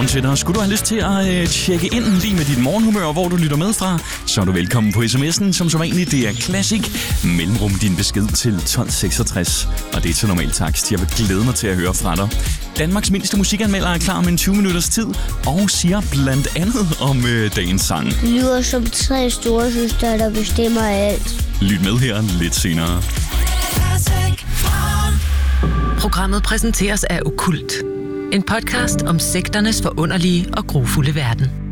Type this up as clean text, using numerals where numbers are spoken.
godmorgen til dig. Skulle du have lyst til at tjekke ind lige med dit morgenhumør, hvor du lytter med fra, så er du velkommen på sms'en, som vanligt. Det er Classic. Mellemrum din besked til 1266. Og det er til normal takst. Jeg vil glæde mig til at høre fra dig. Danmarks mindste musikanmelder er klar om en 20 minutters tid og siger blandt andet om dagens sang. Det lyder som 3 storesøstre, der bestemmer alt. Lyt med her lidt senere. Programmet præsenteres af Okkult. En podcast om sekternes forunderlige og grufulde verden.